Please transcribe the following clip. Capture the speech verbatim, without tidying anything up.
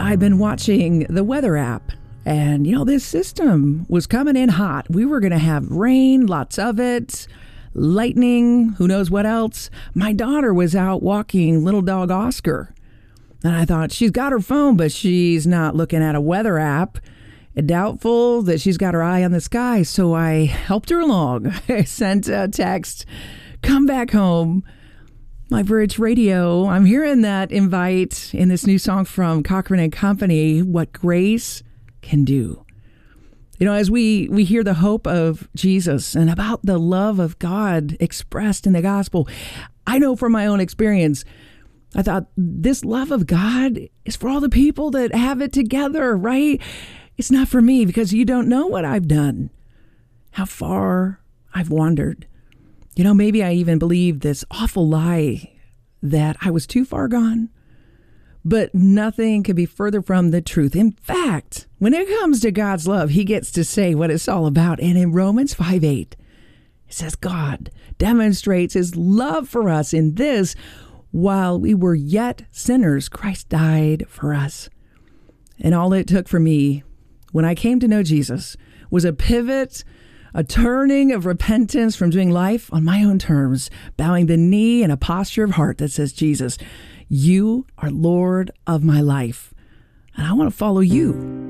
I've been watching the weather app, and, you know, this system was coming in hot. We were going to have rain, lots of it, lightning, who knows what else. My daughter was out walking little dog Oscar, and I thought, she's got her phone, but she's not looking at a weather app. Doubtful that she's got her eye on the sky, so I helped her along. I sent a text, come back home. My Bridge Radio, I'm hearing that invite in this new song from Cochran and Company, What Grace Can Do. You know, as we, we hear the hope of Jesus and about the love of God expressed in the gospel, I know from my own experience, I thought this love of God is for all the people that have it together, right? It's not for me because you don't know what I've done, how far I've wandered. You know, maybe I even believed this awful lie that I was too far gone. But nothing could be further from the truth. In fact, when it comes to God's love, he gets to say what it's all about. And in Romans five eight, it says, God demonstrates his love for us in this: while we were yet sinners, Christ died for us. And all it took for me when I came to know Jesus was a pivot, a turning of repentance from doing life on my own terms, bowing the knee in a posture of heart that says, Jesus, you are Lord of my life, and I want to follow you.